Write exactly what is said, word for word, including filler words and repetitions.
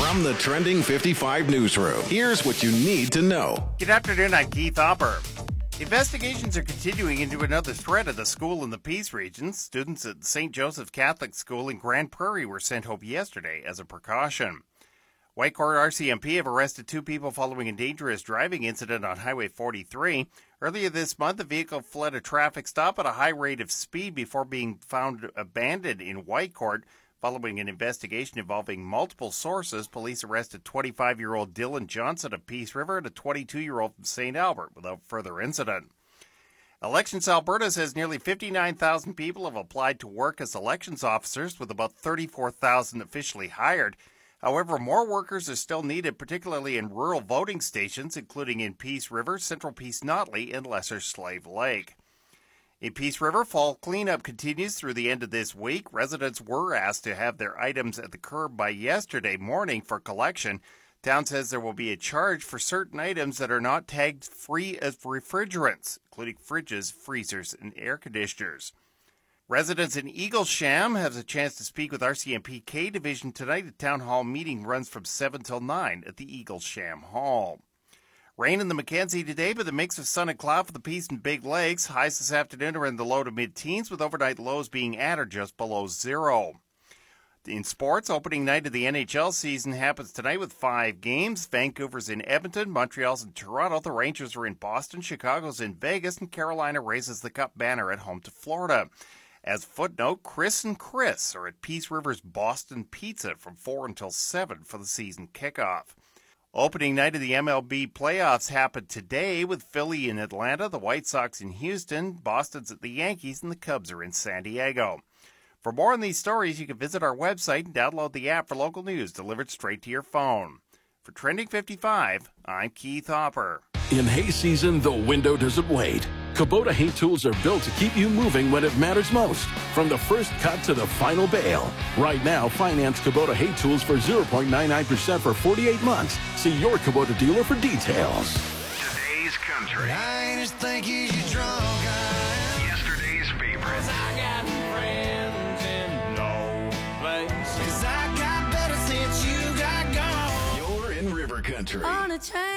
From the Trending fifty-five newsroom, here's what you need to know. Good afternoon, I'm Keith Hopper. Investigations are continuing into another threat at a school in the Peace region. Students at Saint Joseph Catholic School in Grand Prairie were sent home yesterday as a precaution. Whitecourt R C M P have arrested two people following a dangerous driving incident on Highway forty-three. Earlier this month, the vehicle fled a traffic stop at a high rate of speed before being found abandoned in Whitecourt. Following an investigation involving multiple sources, police arrested twenty-five-year-old Dylan Johnson of Peace River and a twenty-two-year-old from Saint Albert without further incident. Elections Alberta says nearly fifty-nine thousand people have applied to work as elections officers, with about thirty-four thousand officially hired. However, more workers are still needed, particularly in rural voting stations, including in Peace River, Central Peace Notley, and Lesser Slave Lake. In Peace River, fall cleanup continues through the end of this week. Residents were asked to have their items at the curb by yesterday morning for collection. Town says there will be a charge for certain items that are not tagged free as refrigerants, including fridges, freezers, and air conditioners. Residents in Eaglesham have a chance to speak with R C M P K Division tonight. The town hall meeting runs from seven till nine at the Eaglesham Hall. Rain in the Mackenzie today, but a mix of sun and cloud for the Peace and Big Lakes. Highs this afternoon are in the low to mid-teens, with overnight lows being at or just below zero. In sports, opening night of the N H L season happens tonight with five games. Vancouver's in Edmonton, Montreal's in Toronto, the Rangers are in Boston, Chicago's in Vegas, and Carolina raises the Cup banner at home to Florida. As a footnote, Chris and Chris are at Peace River's Boston Pizza from four until seven for the season kickoff. Opening night of the M L B playoffs happened today with Philly in Atlanta, the White Sox in Houston, Boston's at the Yankees, and the Cubs are in San Diego. For more on these stories, you can visit our website and download the app for local news delivered straight to your phone. For Trending fifty-five, I'm Keith Hopper. In hay season, the window doesn't wait. Kubota hay tools are built to keep you moving when it matters most. From the first cut to the final bale. Right now, finance Kubota hay tools for zero point nine nine percent for forty-eight months. See your Kubota dealer for details. Today's country. I just think he's your drunk guy. Yesterday's favorites. I got friends in no place. Cause I got better since you got gone. You're in River Country. On a train.